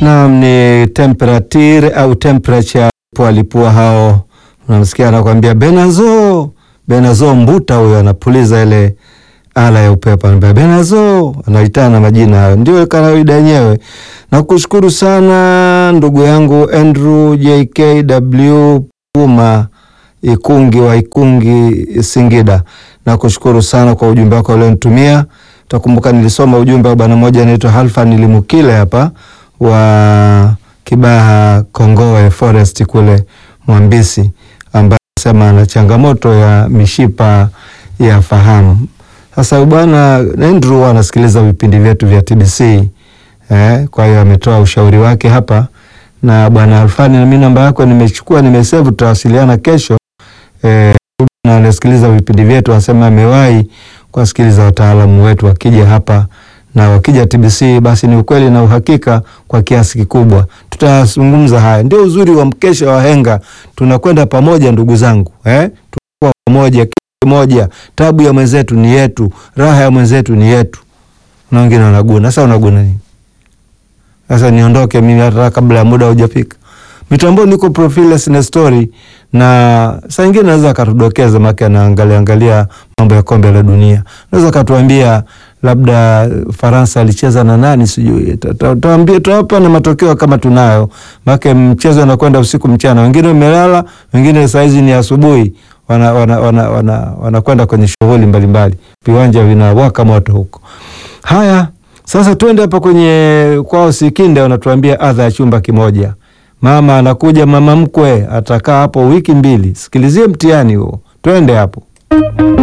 Naam, ni temperature au temperature walipua hao. Unamsikia anakuambia Benazo mbuta huyo anapuliza ile ala ya upepo. Anambia Benazo, anaitana majina hayo. Ndio kawaida yenyewe. Nakushukuru sana ndugu yangu Andrew JKW Puma Ikungi wa Ikungi Singida. Nakushukuru sana kwa ujumbe wako ulionitumia. Utakumbuka nilisoma ujumbe wa bwana mmoja anaitwa Halfa Nilimukile hapa wa Kibaha Kongowe Forest kule Mwambisi, ambaye sema ana changamoto ya mishipa ya fahamu. Sasa bwana Andrew anasikiliza vipindi vyetu vya TBC. Kwa hiyo ametoa ushauri wake hapa, na bwana Alfani, na mimi namba yako nimechukua, nimesave, tutawasiliana kesho. Na anasikiliza vipindi vyetu, anasema amewahi kusikiliza wataalamu wetu wakija hapa, na wakija TBC basi ni ukweli na uhakika kwa kiasi kikubwa. Tutazungumza haya. Ndio uzuri wa mkesha wa henga, tunakwenda pamoja ndugu zangu. Tunakuwa pamoja kimoja. Tabu ya mwenzetu ni yetu, raha ya mwenzetu ni yetu. Na wengine wanaguna. Sasa unaguna nini? Sasa niondoke mimi hata kabla ya muda hujafika. Mitambo niko Profilus na story, na saa nyingine naweza katudokeza maka angalia mambo ya kombe la dunia. Naweza katuambia labda Faransa alicheza na nani sijui. Tuambie tu hapa na matokeo kama tunayo. Maka mchezo unakwenda usiku mchana. Wengine wamelala, wengine saa hizi ni asubuhi. Wanakwenda kwenye shughuli mbalimbali. Viwanja vinawaka moto huko. Haya, sasa twende hapa kwenye kwao Sikinde, wanatuambia adha ya chumba kimoja. Mama anakuja, mama mkwe atakaa hapo wiki 2. Sikilizie mtihani huo. Twende hapo.